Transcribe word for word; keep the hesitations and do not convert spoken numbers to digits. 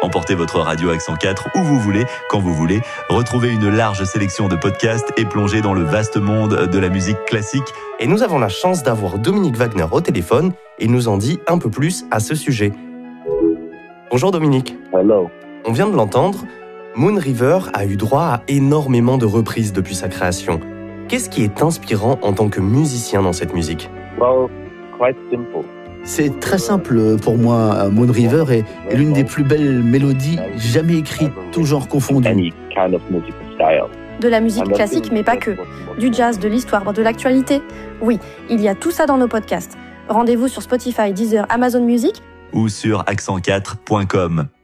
Emportez votre radio Accent quatre où vous voulez, quand vous voulez. Retrouvez une large sélection de podcasts et plongez dans le vaste monde de la musique classique. Et nous avons la chance d'avoir Dominique Wagner au téléphone. Il nous en dit un peu plus à ce sujet. Bonjour Dominique. Hello. On vient de l'entendre, Moon River a eu droit à énormément de reprises depuis sa création. Qu'est-ce qui est inspirant en tant que musicien dans cette musique ? Well, quite simple. C'est très simple pour moi. Moon River est, est l'une des plus belles mélodies jamais écrites, tout genre confondu. Any kind of musical style. De la musique classique, mais pas que. Du jazz, de l'histoire, de l'actualité. Oui, il y a tout ça dans nos podcasts. Rendez-vous sur Spotify, Deezer, Amazon Music ou sur accent quatre point com.